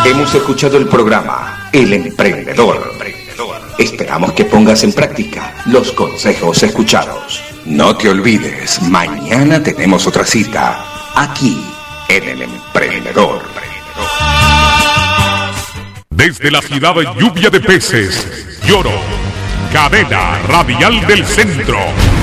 Hemos escuchado el programa El Emprendedor. Esperamos que pongas en práctica los consejos escuchados. No te olvides, mañana tenemos otra cita, aquí en El Emprendedor. Desde la ciudad Lluvia de Peces, Lloro, cadena radial del centro.